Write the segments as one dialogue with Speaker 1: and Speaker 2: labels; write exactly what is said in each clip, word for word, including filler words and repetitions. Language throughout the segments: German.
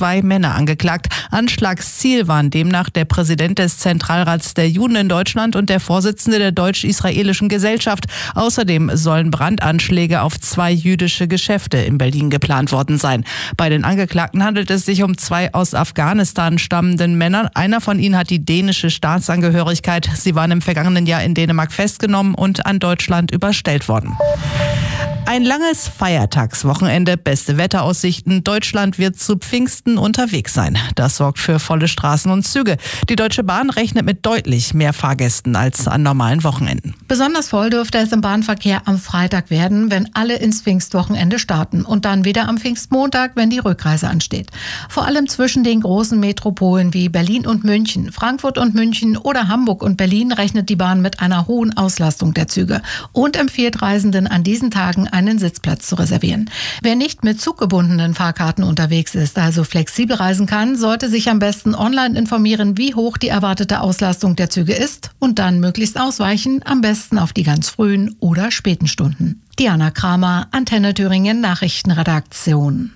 Speaker 1: zwei Männer angeklagt. Anschlagsziel waren demnach der Präsident des Zentralrats der Juden in Deutschland und der Vorsitzende der deutsch-israelischen Gesellschaft. Außerdem sollen Brandanschläge auf zwei jüdische Geschäfte in Berlin geplant worden sein. Bei den Angeklagten handelt es sich um zwei aus Afghanistan stammenden Männer. Einer von ihnen hat die dänische Staatsangehörigkeit. Sie waren im vergangenen Jahr in Dänemark festgenommen und an Deutschland überstellt worden. Ein langes Feiertagswochenende, beste Wetteraussichten. Deutschland wird zu Pfingsten unterwegs sein. Das sorgt für volle Straßen und Züge. Die Deutsche Bahn rechnet mit deutlich mehr Fahrgästen als an normalen Wochenenden.
Speaker 2: Besonders voll dürfte es im Bahnverkehr am Freitag werden, wenn alle ins Pfingstwochenende starten. Und dann wieder am Pfingstmontag, wenn die Rückreise ansteht. Vor allem zwischen den großen Metropolen wie Berlin und München, Frankfurt und München oder Hamburg und Berlin rechnet die Bahn mit einer hohen Auslastung der Züge und empfiehlt Reisenden an diesen Tagen einen Sitzplatz zu reservieren. Wer nicht mit zuggebundenen Fahrkarten unterwegs ist, also flexibel reisen kann, sollte sich am besten online informieren, wie hoch die erwartete Auslastung der Züge ist und dann möglichst ausweichen, am besten auf die ganz frühen oder späten Stunden. Diana Kramer, Antenne Thüringen Nachrichtenredaktion.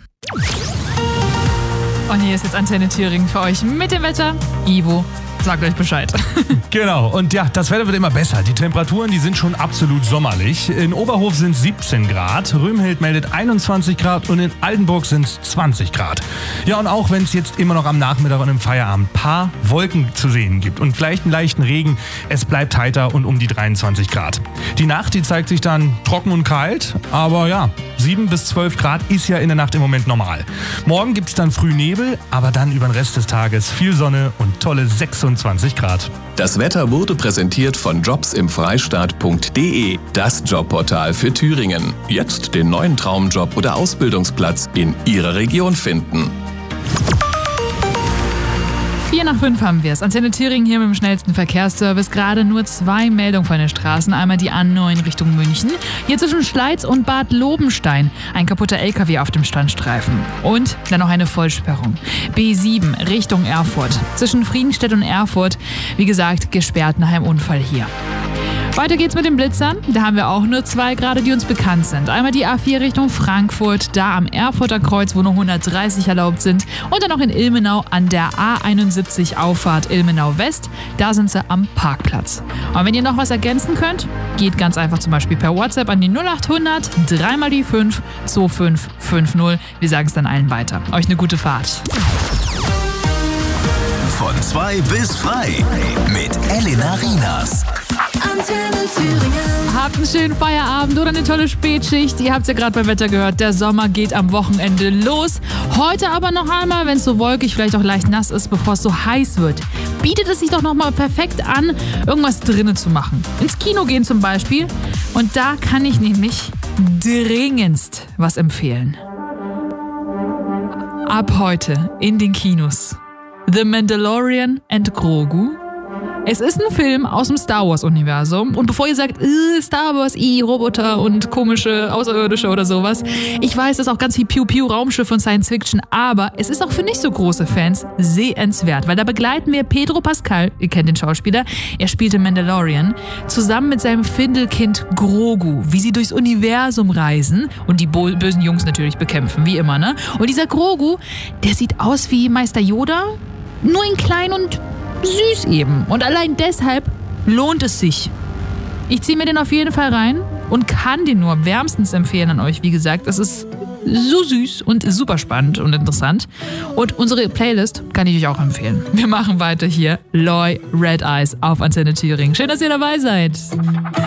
Speaker 3: Und hier ist jetzt Antenne Thüringen für euch mit dem Wetter. Ivo sagt euch Bescheid.
Speaker 4: Genau, und ja, das Wetter wird immer besser. Die Temperaturen, die sind schon absolut sommerlich. In Oberhof sind siebzehn Grad, Römhild meldet einundzwanzig Grad und in Altenburg sind es zwanzig Grad. Ja, und auch wenn es jetzt immer noch am Nachmittag und im Feierabend ein paar Wolken zu sehen gibt und vielleicht einen leichten Regen, es bleibt heiter und um die dreiundzwanzig Grad. Die Nacht, die zeigt sich dann trocken und kalt, aber ja, sieben bis zwölf Grad ist ja in der Nacht im Moment normal. Morgen gibt es dann früh Nebel, aber dann über den Rest des Tages viel Sonne und tolle sechsundzwanzig Grad.
Speaker 5: Das Wetter wurde präsentiert von jobs im freistaat punkt de, das Jobportal für Thüringen. Jetzt den neuen Traumjob oder Ausbildungsplatz in Ihrer Region finden.
Speaker 3: Vier nach fünf haben wir es. Antenne Thüringen hier mit dem schnellsten Verkehrsservice. Gerade nur zwei Meldungen von den Straßen. Einmal die A neun Richtung München. Hier zwischen Schleiz und Bad Lobenstein. Ein kaputter L K W auf dem Standstreifen. Und dann noch eine Vollsperrung. B sieben Richtung Erfurt. Zwischen Friedenstedt und Erfurt. Wie gesagt, gesperrt nach einem Unfall hier. Weiter geht's mit den Blitzern. Da haben wir auch nur zwei gerade, die uns bekannt sind. Einmal die A vier Richtung Frankfurt, da am Erfurter Kreuz, wo nur hundertdreißig erlaubt sind. Und dann noch in Ilmenau an der A einundsiebzig Auffahrt Ilmenau West. Da sind sie am Parkplatz. Und wenn ihr noch was ergänzen könnt, geht ganz einfach zum Beispiel per WhatsApp an die null acht hundert drei mal die fünf zwei fünf fünf null. Wir sagen es dann allen weiter. Euch eine gute Fahrt.
Speaker 6: Von zwei bis frei mit Elena Rienas.
Speaker 3: Antenne Thüringen. Habt einen schönen Feierabend oder eine tolle Spätschicht. Ihr habt es ja gerade beim Wetter gehört, der Sommer geht am Wochenende los. Heute aber noch einmal, wenn es so wolkig, vielleicht auch leicht nass ist, bevor es so heiß wird, bietet es sich doch noch mal perfekt an, irgendwas drinnen zu machen. Ins Kino gehen zum Beispiel. Und da kann ich nämlich dringendst was empfehlen. Ab heute in den Kinos The Mandalorian and Grogu. Es ist ein Film aus dem Star Wars-Universum. Und bevor ihr sagt, äh, Star Wars, i, Roboter und komische Außerirdische oder sowas, ich weiß, das ist auch ganz viel Piu-Piu-Raumschiff und Science-Fiction, aber es ist auch für nicht so große Fans sehenswert, weil da begleiten wir Pedro Pascal, ihr kennt den Schauspieler, er spielte Mandalorian, zusammen mit seinem Findelkind Grogu, wie sie durchs Universum reisen und die bo- bösen Jungs natürlich bekämpfen, wie immer, ne? Und dieser Grogu, der sieht aus wie Meister Yoda, nur in klein und süß eben. Und allein deshalb lohnt es sich. Ich ziehe mir den auf jeden Fall rein und kann den nur wärmstens empfehlen an euch. Wie gesagt, es ist so süß und super spannend und interessant. Und unsere Playlist kann ich euch auch empfehlen. Wir machen weiter hier. Loy Red Eyes auf Antenne Thüringen. Schön, dass ihr dabei seid.